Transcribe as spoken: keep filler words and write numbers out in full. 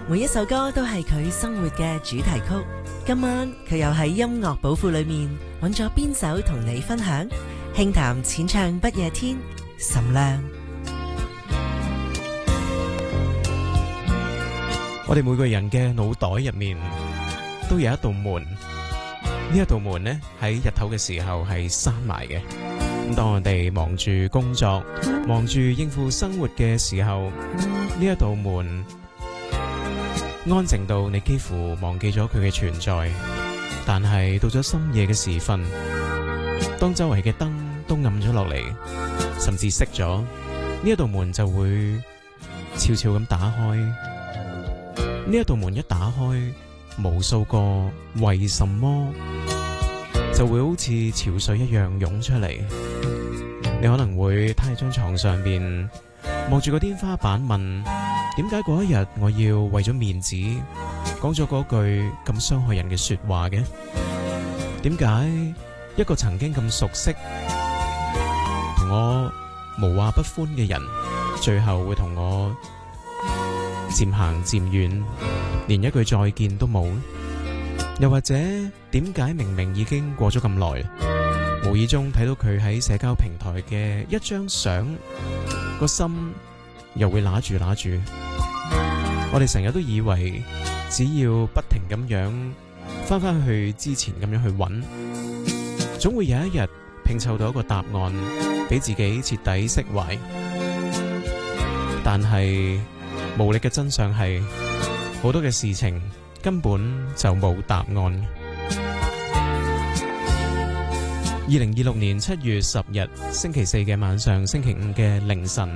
每一首歌都係佢生活嘅主題曲。今晚佢又喺音樂寶庫裏面揾咗邊首同你分享？輕談淺唱不夜天，岑亮。 我哋每個人嘅腦袋入面都有一道門，呢一道門呢，喺日頭嘅時候係閂埋嘅。咁當我哋忙住工作、忙住應付生活嘅時候，呢一道門安靜到你幾乎忘記咗佢嘅存在。但係到咗深夜嘅時分，當周圍嘅燈都暗咗落嚟，甚至熄咗，呢一道門就會悄悄咁打開。呢一道門一打開，無數個為什麼就會好似潮水一樣湧出嚟。你可能會躺喺張床上邊，望住個天花板問，點解嗰一日我要為咗面子講咗嗰句咁傷害人嘅說話嘅？點解一個曾經咁熟悉同我無話不歡嘅人，最後會同我漸行漸遠，連一句再見都冇？又或者點解明明已經過咗咁耐，無意中睇到佢喺社交平台嘅一張相，個心又會揦住揦住？我哋成日都以為只要不停咁樣翻返去之前咁樣去揾，總會有一日拼湊到一個答案俾自己徹底釋懷。但係無力嘅真相係，好多嘅事情根本就冇答案。二零二六年七月十日星期四嘅晚上，星期五嘅凌晨。